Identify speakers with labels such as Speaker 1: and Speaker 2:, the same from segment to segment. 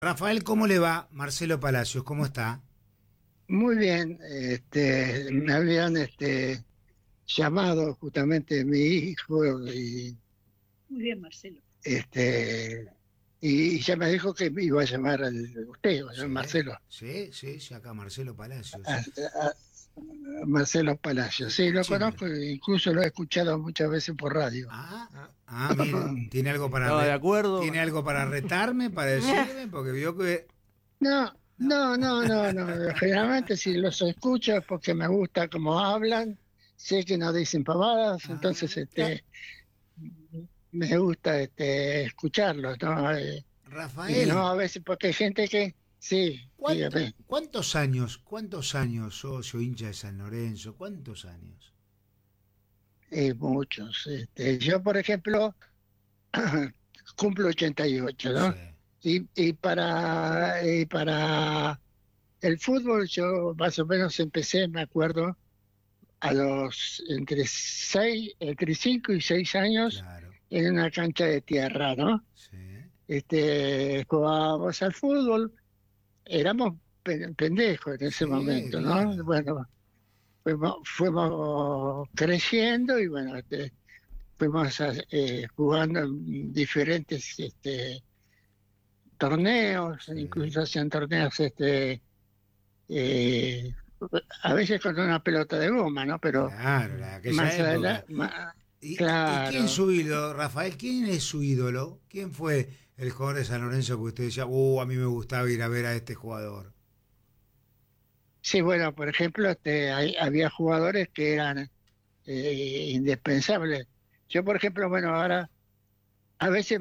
Speaker 1: Rafael, ¿cómo le va? Marcelo Palacios, ¿cómo está?
Speaker 2: Muy bien, me habían llamado justamente mi hijo y
Speaker 3: Muy bien, Marcelo.
Speaker 2: y ya me dijo que me iba a llamar usted, iba a llamar
Speaker 1: Sí,
Speaker 2: Marcelo,
Speaker 1: sí, acá Marcelo Palacios.
Speaker 2: a, a- a Marcelo Palacios. Sí, lo
Speaker 1: Escúcheme.
Speaker 2: conozco, incluso lo he escuchado muchas veces por radio.
Speaker 1: Mire, ¿tiene algo para
Speaker 4: ¿Estaba de acuerdo?
Speaker 1: ¿tiene algo para retarme, para decirme? Porque vio que...
Speaker 2: No,
Speaker 1: No.
Speaker 2: no. Generalmente si los escucho es porque me gusta cómo hablan, sé que no dicen pavadas, entonces me gusta escucharlos, ¿no? Y
Speaker 1: Rafael,
Speaker 2: no, a veces porque hay gente que, sí, dígame,
Speaker 1: ¿cuántos años socio hincha de San Lorenzo? ¿Cuántos años?
Speaker 2: muchos. Yo, por ejemplo, cumplo 88,
Speaker 1: Sí,
Speaker 2: ¿no? Y para el fútbol yo más o menos empecé, me acuerdo, a los entre 5 y 6 años
Speaker 1: claro,
Speaker 2: en una cancha de tierra, ¿no?
Speaker 1: sí,
Speaker 2: Jugábamos al fútbol, éramos pendejos en ese
Speaker 1: sí,
Speaker 2: momento, ¿no?
Speaker 1: claro.
Speaker 2: Bueno, fuimos creciendo y bueno, fuimos jugando en diferentes torneos,
Speaker 1: Sí.
Speaker 2: incluso hacían torneos eh, a veces con una pelota de goma, ¿no? Pero
Speaker 1: Claro, de aquella
Speaker 2: más
Speaker 1: época.
Speaker 2: adelante,
Speaker 1: ¿Y quién es
Speaker 2: claro.
Speaker 1: su ídolo, Rafael? ¿Quién es su ídolo? ¿Quién fue el jugador de San Lorenzo que usted decía, a mí me gustaba ir a ver a este jugador?
Speaker 2: Sí, bueno, por ejemplo, había jugadores que eran indispensables. Yo, por ejemplo, bueno, ahora a veces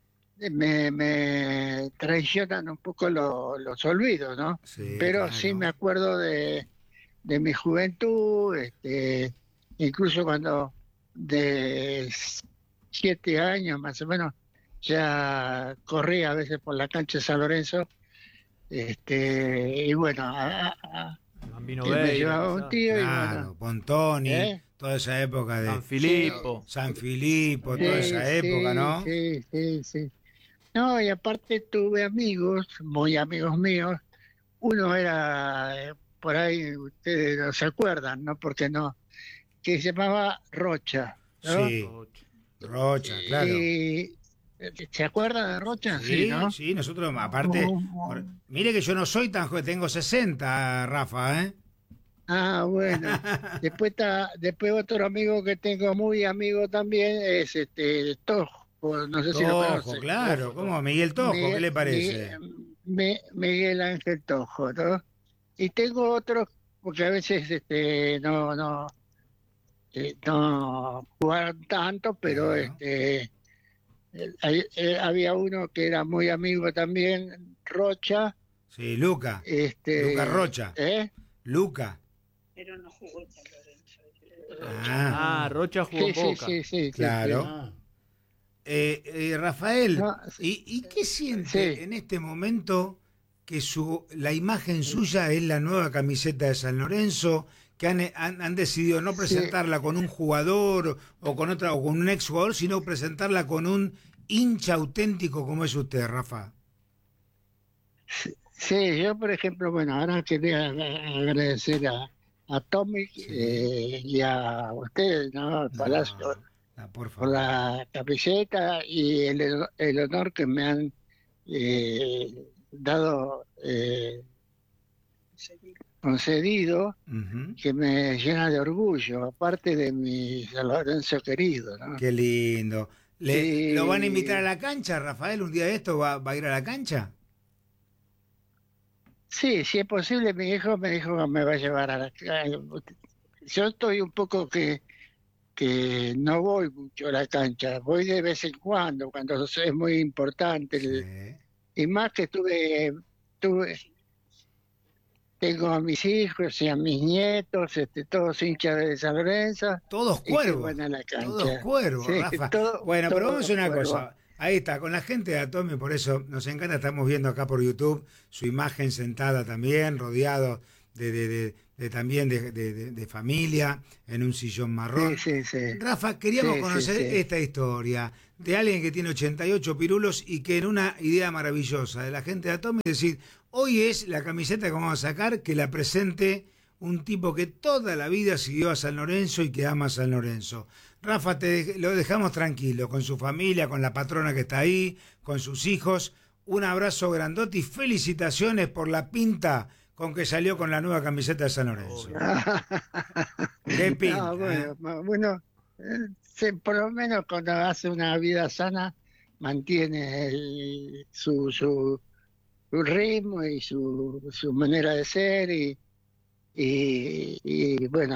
Speaker 2: me traicionan un poco los olvidos, ¿no?
Speaker 1: Sí,
Speaker 2: Pero sí me
Speaker 1: claro.
Speaker 2: acuerdo de mi juventud, incluso cuando de 7 años más o menos ya corría a veces por la cancha de San Lorenzo, y bueno,
Speaker 4: Bambino
Speaker 2: que me
Speaker 4: Veira,
Speaker 2: llevaba un
Speaker 4: quizá.
Speaker 2: tío y bueno,
Speaker 1: Claro, Pontoni,
Speaker 2: ¿eh?
Speaker 1: toda esa época de
Speaker 4: San Filippo.
Speaker 1: San Filipo, toda
Speaker 4: También.
Speaker 1: esa época, ¿no?
Speaker 2: Sí. No, y aparte tuve amigos, muy amigos míos. Uno era, por ahí ustedes no se acuerdan, ¿no? Porque no, que se llamaba Rocha, ¿no?
Speaker 1: Sí,
Speaker 4: Rocha.
Speaker 1: Rocha, claro.
Speaker 2: Y, ¿se acuerdan de Rocha? Sí,
Speaker 1: Sí,
Speaker 2: ¿no?
Speaker 1: sí, nosotros, aparte, mire que yo no soy tan joven, tengo 60, Rafa, ¿eh?
Speaker 2: Ah, bueno. Después otro amigo que tengo muy amigo también es Tojo, no sé si lo
Speaker 1: Tojo,
Speaker 2: conoce.
Speaker 1: claro, ¿cómo?
Speaker 4: Tojo.
Speaker 1: Miguel Tojo, ¿qué
Speaker 2: Miguel,
Speaker 1: le parece?
Speaker 2: Miguel Ángel Tojo, ¿no? Y tengo otros, porque a veces no jugaron tanto, pero
Speaker 1: Claro.
Speaker 2: había uno que era muy amigo también, Rocha,
Speaker 1: Sí, Luca Rocha,
Speaker 2: ¿eh?
Speaker 1: Luca.
Speaker 3: Pero no jugó en San Lorenzo.
Speaker 1: Ah,
Speaker 4: Rocha jugó en
Speaker 2: Sí,
Speaker 4: Boca.
Speaker 2: sí.
Speaker 1: claro. Rafael,
Speaker 2: No,
Speaker 1: ¿y qué
Speaker 2: sí.
Speaker 1: siente en este momento que la imagen suya es la nueva camiseta de San Lorenzo, que han decidido no
Speaker 2: Sí,
Speaker 1: presentarla con un jugador o con otra o con un exjugador, sino presentarla con un hincha auténtico como es usted, Rafa?
Speaker 2: sí, yo por ejemplo, bueno, ahora quería agradecer a Tommy
Speaker 1: Sí.
Speaker 2: y a ustedes, ¿no? Palacio,
Speaker 1: No, no, por
Speaker 2: por
Speaker 1: favor.
Speaker 2: la camiseta y el honor que me han dado, concedido,
Speaker 1: Ujú.
Speaker 2: que me llena de orgullo, aparte de mi San Lorenzo querido, ¿no?
Speaker 1: Qué lindo. ¿Lo van a invitar a
Speaker 2: Y
Speaker 1: la cancha, Rafael? ¿Un día de esto va a ir a la cancha?
Speaker 2: sí, si es posible, mi hijo me dijo que me va a llevar a yo estoy un poco que no voy mucho a la cancha, voy de vez en cuando es muy importante,
Speaker 1: Sí.
Speaker 2: y más que tuve, tengo a mis hijos y a mis nietos, todos hinchas de San Lorenzo, y que van a la
Speaker 1: Todos
Speaker 2: cancha.
Speaker 1: cuervos,
Speaker 2: Sí,
Speaker 1: Rafa.
Speaker 2: todo,
Speaker 1: Bueno, pero vamos a
Speaker 2: todo
Speaker 1: hacer una
Speaker 2: cuervo.
Speaker 1: cosa. Ahí está, con la gente de Atome, por eso nos encanta, estamos viendo acá por YouTube su imagen sentada también, rodeado también de familia, en un sillón marrón.
Speaker 2: Sí, sí, sí.
Speaker 1: Rafa, queríamos
Speaker 2: Sí,
Speaker 1: conocer
Speaker 2: sí, sí.
Speaker 1: esta historia de alguien que tiene 88 pirulos y que en una idea maravillosa de la gente de Atomic, decir, hoy es la camiseta que vamos a sacar, que la presente un tipo que toda la vida siguió a San Lorenzo y que ama a San Lorenzo. Rafa, lo dejamos tranquilo, con su familia, con la patrona que está ahí, con sus hijos. Un abrazo grandote y felicitaciones por la pinta con que salió con la nueva camiseta de San Lorenzo. Qué pinta.
Speaker 2: No, bueno, por lo menos cuando hace una vida sana, mantiene su ritmo y su manera de ser y bueno,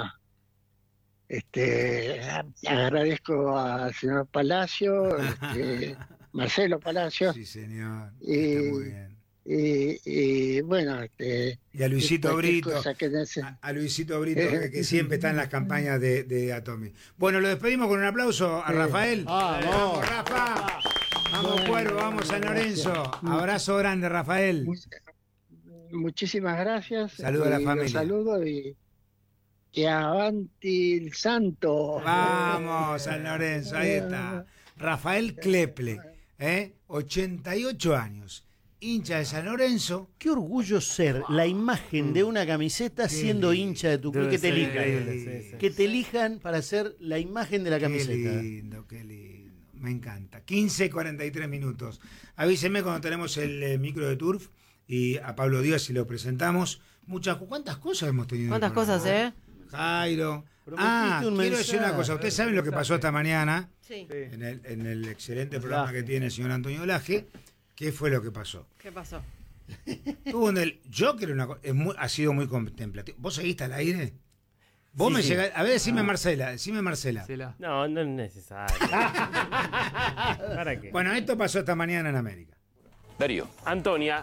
Speaker 2: agradezco al señor Palacio, Marcelo Palacio.
Speaker 1: Sí, señor.
Speaker 2: Y,
Speaker 1: está muy bien.
Speaker 2: Y bueno,
Speaker 1: y a Luisito Brito,
Speaker 2: a
Speaker 1: Luisito Brito, que siempre está en las campañas de Atomic. Bueno, lo despedimos con un aplauso a Rafael. Vamos, Rafa. Vamos, Cuervo, vamos San Lorenzo. Abrazo grande, Rafael.
Speaker 2: Muchísimas gracias.
Speaker 1: Saludo a la familia.
Speaker 2: Saludo y avanti el santo.
Speaker 1: Vamos, San Lorenzo, ahí está. Rafael Kleple, 88 años. Hincha de San Lorenzo.
Speaker 5: Qué orgullo ser la imagen de una camiseta siendo hincha de tu club, que te elijan. Que te elijan para ser la imagen de la camiseta.
Speaker 1: Qué lindo. Me encanta. 15:43 minutos. Avíseme cuando tenemos el micro de Turf y a Pablo Díaz si lo presentamos. ¿Cuántas cosas hemos tenido?
Speaker 6: ¿Cuántas cosas,
Speaker 1: Jairo. Quiero decir una cosa. Ustedes saben lo que pasó esta mañana en el excelente programa que tiene el señor Antonio Laje. ¿Qué fue lo que pasó?
Speaker 6: ¿Qué pasó?
Speaker 1: Yo creo ha sido muy contemplativo. ¿Vos seguiste al aire? Vos me llegás. A ver, decime Marcela.
Speaker 7: No, no es necesario. ¿Para qué?
Speaker 1: Bueno, esto pasó esta mañana en América.
Speaker 8: Darío.
Speaker 7: Antonia.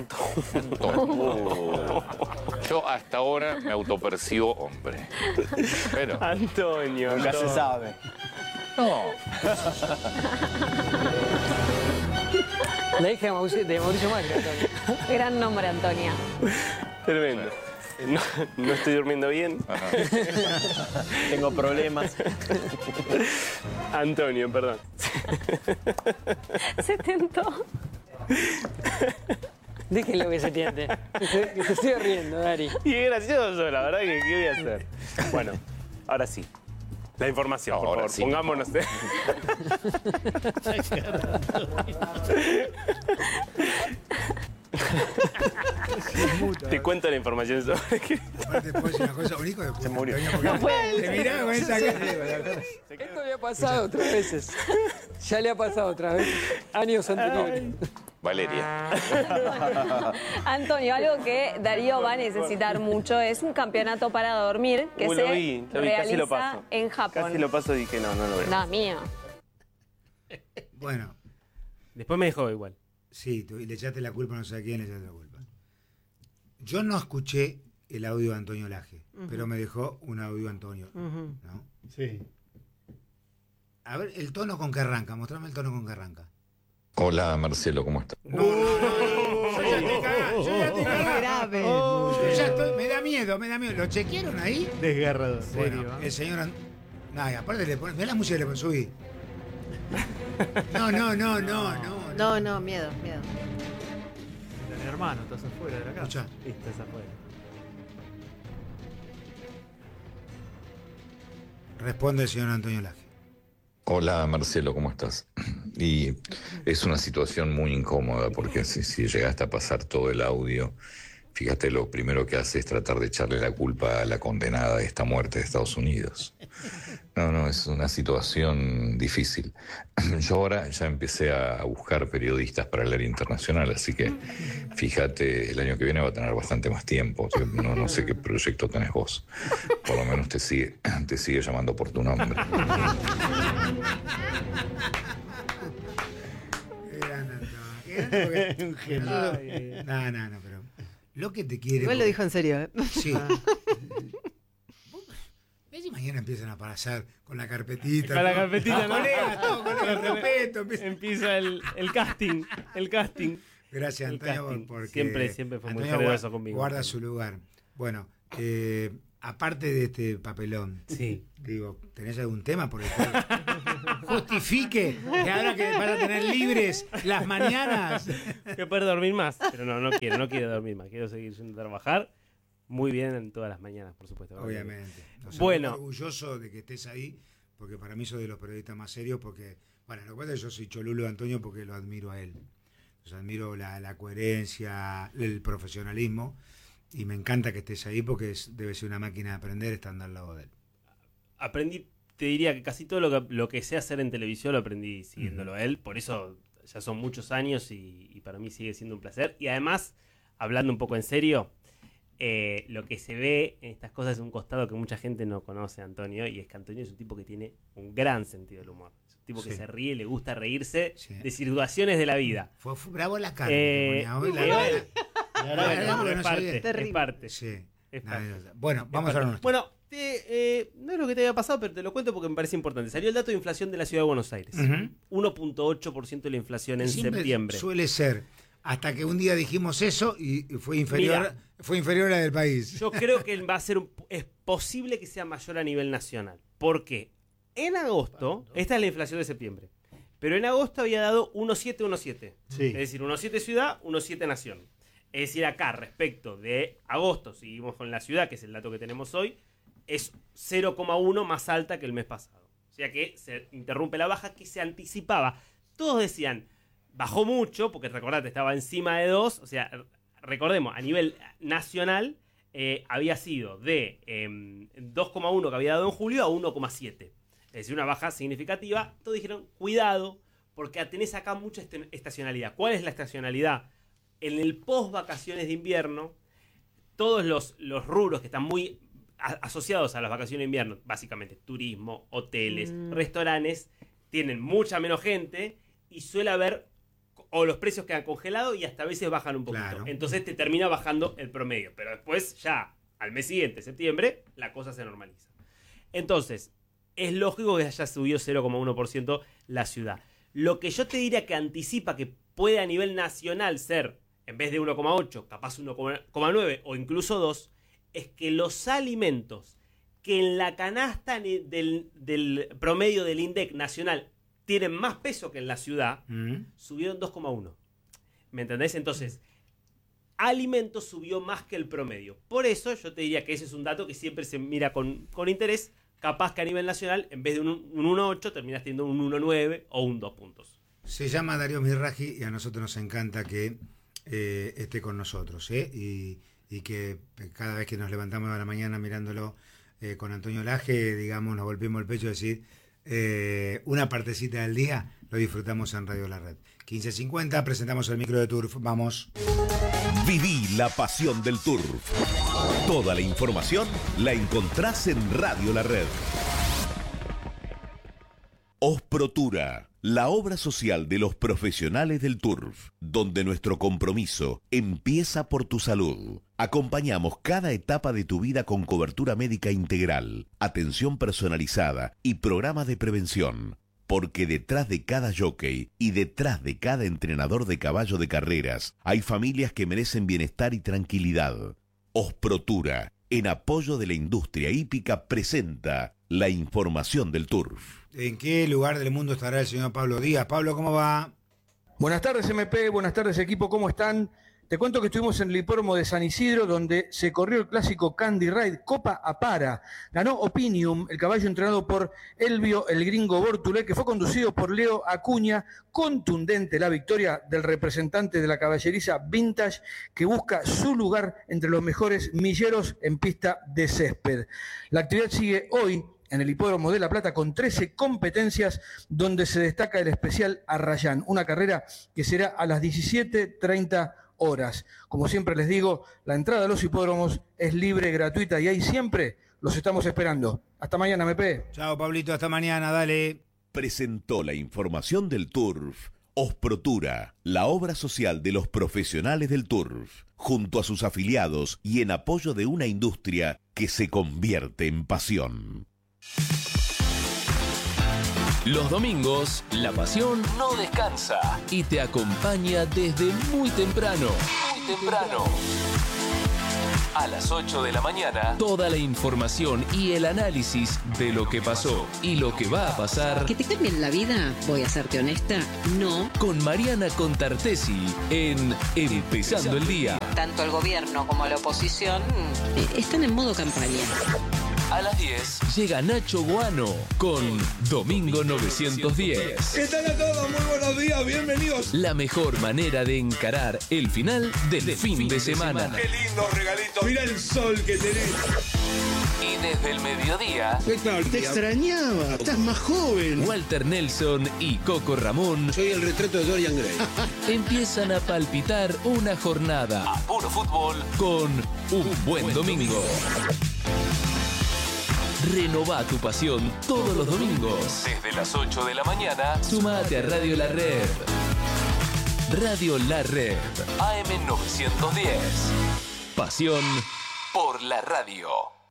Speaker 8: Yo hasta ahora me autopercibo hombre. Pero.
Speaker 7: Antonio.
Speaker 9: Nunca se sabe.
Speaker 8: No.
Speaker 9: La hija de Mauricio Macri, Antonio.
Speaker 6: Gran nombre, Antonia.
Speaker 7: Tremendo. No estoy durmiendo bien.
Speaker 9: Tengo problemas.
Speaker 7: Antonio, perdón.
Speaker 6: Se tentó.
Speaker 9: Déjenlo que se tiente. Que se siga riendo, Dari.
Speaker 7: Y es gracioso, la verdad, que ¿qué voy a hacer? Bueno, ahora sí. La información, por favor, sí. Pongámonos. Te cuento la información sobre que...
Speaker 1: Aparte, puedo decir una cosa, único de
Speaker 7: Se murió.
Speaker 1: Te mirá con esa cara.
Speaker 9: Esto le ha pasado otras veces. Ya le ha pasado otras veces. Años anteriores.
Speaker 8: Valeria.
Speaker 6: Antonio, algo que Darío va a necesitar mucho es un campeonato para dormir que
Speaker 7: lo
Speaker 6: se
Speaker 7: vi,
Speaker 6: realiza
Speaker 7: casi lo paso.
Speaker 6: en Japón.
Speaker 7: Casi lo paso y dije, no lo veo.
Speaker 6: No, mío.
Speaker 1: Bueno.
Speaker 7: Después me dejó igual.
Speaker 1: Sí, y le echaste la culpa, no sé a quién le echaste la culpa. Yo no escuché el audio de Antonio Laje, pero me dejó un audio Antonio, ¿no?
Speaker 5: Sí.
Speaker 1: A ver, el tono con que arranca, mostrame el tono con que arranca.
Speaker 8: Hola, Marcelo, ¿cómo estás?
Speaker 1: No, yo ya estoy cagado, yo ya estoy cagado.
Speaker 6: Grave.
Speaker 1: Yo ya estoy, me da miedo. ¿Lo chequearon ahí?
Speaker 5: Desgarrador.
Speaker 1: Bueno, el señor... No, y aparte le pones... Mirá la música que le pones, subí. No.
Speaker 6: No, miedo.
Speaker 4: Mi hermano, estás afuera de la casa.
Speaker 1: Escuchá.
Speaker 7: Estás afuera.
Speaker 1: Responde el señor Antonio Laje.
Speaker 8: Hola, Marcelo, ¿cómo estás? Y es una situación muy incómoda porque si llegaste a pasar todo el audio, fíjate, lo primero que hace es tratar de echarle la culpa a la condenada de esta muerte de Estados Unidos. No, es una situación difícil. Yo ahora ya empecé a buscar periodistas para el área internacional, así que fíjate, el año que viene va a tener bastante más tiempo. No sé qué proyecto tenés vos. Por lo menos te sigue llamando por tu nombre.
Speaker 1: Un genio. No, pero lo que te quiere...
Speaker 6: Igual lo dijo en serio, ¿eh?
Speaker 1: Sí. ¿Ves si mañana empiezan a pasar con la carpetita?
Speaker 7: Con la carpetita, ¿no?
Speaker 1: Colegas, todo, con el respeto.
Speaker 7: Empieza el casting.
Speaker 1: Gracias, Antonio, porque
Speaker 7: siempre fue muy
Speaker 1: Antonio
Speaker 7: generoso conmigo.
Speaker 1: guarda su lugar. Bueno, aparte de este papelón, digo, ¿tenés algún tema por el cual justifique que ahora que van a tener libres las mañanas?
Speaker 10: Que poder dormir más. Pero no quiero dormir más. Quiero seguir yendo a trabajar muy bien en todas las mañanas, por supuesto.
Speaker 1: Obviamente. O sea,
Speaker 10: bueno.
Speaker 1: Estoy orgulloso de que estés ahí, porque para mí sos de los periodistas más serios, porque, bueno, lo cual yo soy cholulo de Antonio porque lo admiro a él. O sea, admiro la coherencia, el profesionalismo. Y me encanta que estés ahí porque debe ser una máquina de aprender estando al lado de él.
Speaker 10: Aprendí, te diría que casi todo lo que sé hacer en televisión lo aprendí siguiéndolo a él. Por eso ya son muchos años y para mí sigue siendo un placer. Y además, hablando un poco en serio, lo que se ve en estas cosas es un costado que mucha gente no conoce a Antonio. Y es que Antonio es un tipo que tiene un gran sentido del humor. Es un tipo que se ríe, le gusta reírse de situaciones de la vida.
Speaker 1: Fue bravo la cara.
Speaker 10: Es parte.
Speaker 1: Sí. Bueno, vamos a ver.
Speaker 10: Bueno, no es lo que te había pasado, pero te lo cuento porque me parece importante. Salió el dato de inflación de la Ciudad de Buenos Aires. 1.8% de la inflación en septiembre.
Speaker 1: Suele ser. Hasta que un día dijimos eso y fue inferior a la del país.
Speaker 10: Yo creo que es posible que sea mayor a nivel nacional. ¿Por qué? En agosto, esta es la inflación de septiembre, pero en agosto había dado 1,7.
Speaker 5: Sí.
Speaker 10: Es decir, 1,7 ciudad, 1,7 nación. Es decir, acá, respecto de agosto, seguimos con la ciudad, que es el dato que tenemos hoy, es 0,1 más alta que el mes pasado. O sea que se interrumpe la baja que se anticipaba. Todos decían, bajó mucho, porque recordate, estaba encima de 2. O sea, recordemos, a nivel nacional había sido de 2,1 que había dado en julio a 1,7. Es decir, una baja significativa. Todos dijeron, cuidado, porque tenés acá mucha estacionalidad. ¿Cuál es la estacionalidad? En el post vacaciones de invierno, todos los rubros que están muy asociados a las vacaciones de invierno, básicamente turismo, hoteles, restaurantes, tienen mucha menos gente y suele haber, o los precios quedan congelados y hasta a veces bajan un poquito. Claro. Entonces te termina bajando el promedio. Pero después, ya al mes siguiente, septiembre, la cosa se normaliza. Entonces, es lógico que haya subido 0,1% la ciudad. Lo que yo te diría que anticipa que puede a nivel nacional ser, en vez de 1,8, capaz 1,9 o incluso 2, es que los alimentos que en la canasta del promedio del INDEC nacional tienen más peso que en la ciudad, subieron 2,1. ¿Me entendés? Entonces, alimentos subió más que el promedio. Por eso yo te diría que ese es un dato que siempre se mira con interés. Capaz que a nivel nacional, en vez de un 1,8, terminas teniendo un 1,9 o un 2 puntos.
Speaker 1: Se llama Darío Mirraji y a nosotros nos encanta que esté con nosotros, y que cada vez que nos levantamos a la mañana mirándolo con Antonio Laje, digamos, nos golpeemos el pecho y decir, una partecita del día lo disfrutamos en Radio La Red. 15:50, presentamos el micro de Turf, vamos.
Speaker 11: Viví la pasión del Turf. Toda la información la encontrás en Radio La Red. Osprotura, la obra social de los profesionales del turf, donde nuestro compromiso empieza por tu salud. Acompañamos cada etapa de tu vida con cobertura médica integral, atención personalizada y programas de prevención. Porque detrás de cada jockey y detrás de cada entrenador de caballo de carreras hay familias que merecen bienestar y tranquilidad. Osprotura, en apoyo de la industria hípica, presenta la información del turf.
Speaker 1: ¿En qué lugar del mundo estará el señor Pablo Díaz? Pablo, ¿cómo va?
Speaker 12: Buenas tardes, MP, buenas tardes, equipo, ¿cómo están? Te cuento que estuvimos en el hipódromo de San Isidro, donde se corrió el clásico Candy Ride, Copa Apara. Ganó Opinium, el caballo entrenado por Elvio, el gringo Bortulé, que fue conducido por Leo Acuña. Contundente la victoria del representante de la caballeriza Vintage, que busca su lugar entre los mejores milleros en pista de césped. La actividad sigue hoy en el Hipódromo de La Plata con 13 competencias, donde se destaca el especial Arrayán, una carrera que será a las 17:30 horas. Como siempre les digo, la entrada a los hipódromos es libre, gratuita, y ahí siempre los estamos esperando. Hasta mañana, MP.
Speaker 1: Chao, Pablito, hasta mañana, dale.
Speaker 11: Presentó la información del turf Osprotura, la obra social de los profesionales del turf, junto a sus afiliados y en apoyo de una industria que se convierte en pasión.
Speaker 13: Los domingos, la pasión no descansa y te acompaña desde muy temprano. Muy temprano. a las 8 de la mañana, toda la información y el análisis de lo que pasó y lo que va a pasar.
Speaker 14: ¿Que te cambien la vida? Voy a serte honesta, no.
Speaker 13: Con Mariana Contartesi en Empezando el Día.
Speaker 14: Tanto el gobierno como la oposición están en modo campaña.
Speaker 13: A las 10 llega Nacho Guano con Domingo 910.
Speaker 15: ¿Qué tal a todos? Muy buenos días, bienvenidos.
Speaker 13: La mejor manera de encarar el final del fin de semana.
Speaker 15: Qué lindo regalito. Mira el sol que tenés.
Speaker 13: Y desde el mediodía...
Speaker 15: Te extrañaba, estás más joven.
Speaker 13: Walter Nelson y Coco Ramón...
Speaker 15: Soy el retrato de Dorian Gray.
Speaker 13: Empiezan a palpitar una jornada a puro fútbol con Un Buen Domingo. Renová tu pasión todos los domingos. Desde las 8 de la mañana, sumate a Radio La Red. Radio La Red, AM 910. Pasión por la radio.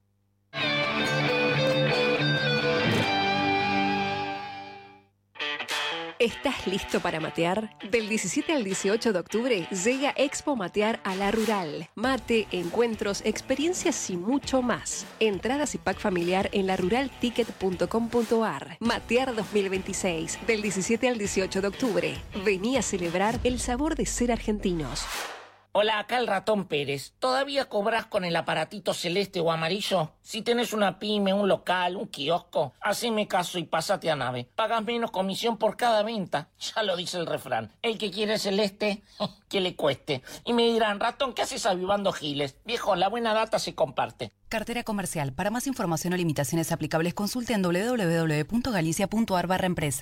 Speaker 16: ¿Estás listo para matear? Del 17 al 18 de octubre llega Expo Matear a La Rural. Mate, encuentros, experiencias y mucho más. Entradas y pack familiar en laruralticket.com.ar. Matear 2026, del 17 al 18 de octubre. Vení a celebrar el sabor de ser argentinos.
Speaker 17: Hola, acá el Ratón Pérez. ¿Todavía cobrás con el aparatito celeste o amarillo? Si tenés una pyme, un local, un kiosco, haceme caso y pásate a Nave. Pagas menos comisión por cada venta. Ya lo dice el refrán. El que quiere celeste, que le cueste. Y me dirán, Ratón, ¿qué haces avivando giles? Viejo, la buena data se comparte.
Speaker 18: Cartera comercial. Para más información o limitaciones aplicables, consulte en www.galicia.ar/empresa.